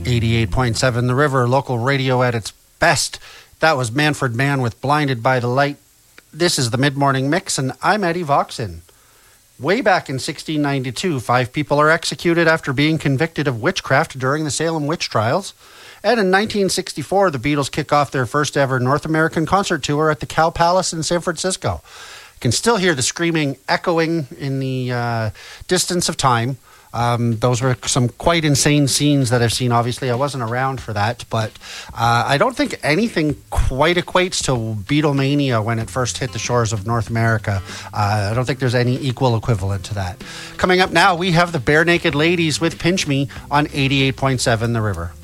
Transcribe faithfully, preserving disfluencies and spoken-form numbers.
eighty-eight point seven The River, local radio at its best. That was Manfred Mann with Blinded by the Light. This is the Mid-Morning Mix, and I'm Eddie Voxon. Way back in sixteen ninety-two, five people are executed after being convicted of witchcraft during the Salem witch trials. And in nineteen sixty-four, the Beatles kick off their first ever North American concert tour at the Cow Palace in San Francisco. You can still hear the screaming echoing in the uh, distance of time. Um, those were some quite insane scenes that I've seen. Obviously, I wasn't around for that, but uh, I don't think anything quite equates to Beatlemania when it first hit the shores of North America. Uh, I don't think there's any equal equivalent to that. Coming up now, we have the Bare Naked Ladies with Pinch Me on eighty-eight point seven The River.